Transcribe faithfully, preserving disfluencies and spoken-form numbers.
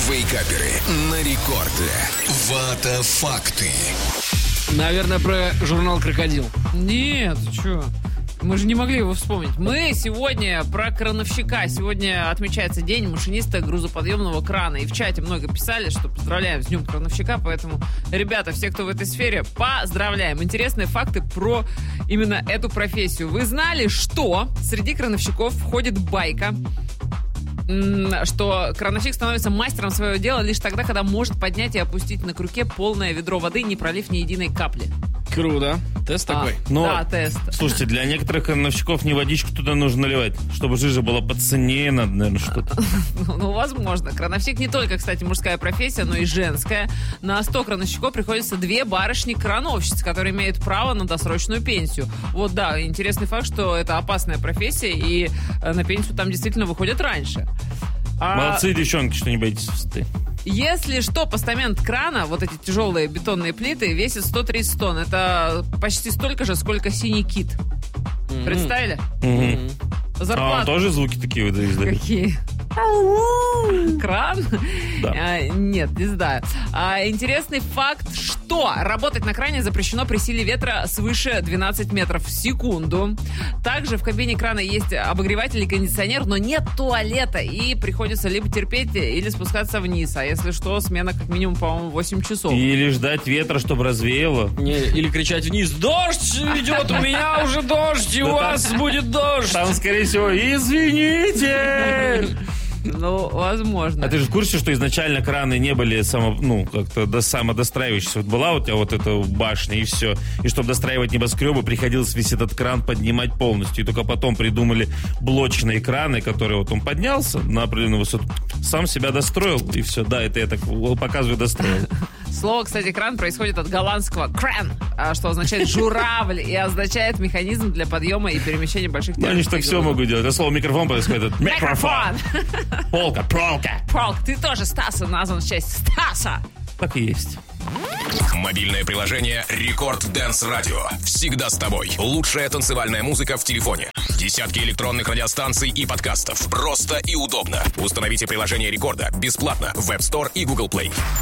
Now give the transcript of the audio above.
Вейкаперы на рекорде. Вата факты. Наверное, про журнал «Крокодил». Нет, ты чё? Мы же не могли его вспомнить. Мы сегодня про крановщика. Сегодня отмечается день машиниста грузоподъемного крана. И в чате много писали, что поздравляем с днем крановщика. Поэтому, ребята, все, кто в этой сфере, поздравляем. Интересные факты про именно эту профессию. Вы знали, что среди крановщиков входит байка, что крановщик становится мастером своего дела лишь тогда, когда может поднять и опустить на крюке полное ведро воды, не пролив ни единой капли. Круто. Тест А, такой. Но, да, тест. Слушайте, для некоторых крановщиков не водичку туда нужно наливать, чтобы жижа была по цене, надо, наверное, что-то. Ну, возможно. Крановщик не только, кстати, мужская профессия, но и женская. На сто крановщиков приходится две барышни-крановщицы, которые имеют право на досрочную пенсию. Вот, да, интересный факт, что это опасная профессия, и на пенсию там действительно выходят раньше. А... Молодцы, девчонки, что не боитесь высоты. Если что, постамент крана, вот эти тяжелые бетонные плиты, весит сто тридцать тонн. Это почти столько же, сколько синий кит. Mm-hmm. Представили? Mm-hmm. Зарплата. А он тоже звуки такие выдает? Какие? Кран? Да. А, нет, не знаю. А, интересный факт, что работать на кране запрещено при силе ветра свыше двенадцать метров в секунду. Также в кабине крана есть обогреватель и кондиционер, но нет туалета, и приходится либо терпеть, или спускаться вниз. А если что, смена как минимум, по-моему, восемь часов. Или ждать ветра, чтобы развеяло. Не, или кричать вниз: дождь идет, у меня уже дождь, и у вас будет дождь. Там, скорее всего, извините. Ну, возможно. А ты же в курсе, что изначально краны не были само, ну, как-то до, самодостраивающиеся? Вот была у тебя вот эта башня, и все. И чтобы достраивать небоскребы, приходилось весь этот кран поднимать полностью. И только потом придумали блочные краны, которые вот он поднялся на определенную высоту, сам себя достроил, и все. Да, это я так показываю, достроил. Слово, кстати, кран происходит от голландского «кран», что означает «журавль», и означает механизм для подъема и перемещения больших Ну, они же так все могут делать. А слово «микрофон» происходит от «микрофон». Полка, пролка. Полк, ты тоже Стаса назван в честь Стаса. Так и есть. Мобильное приложение Рекорд Дэнс Радио. Всегда с тобой. Лучшая танцевальная музыка в телефоне. Десятки электронных радиостанций и подкастов. Просто и удобно. Установите приложение Рекорда бесплатно в App Store и Google Play.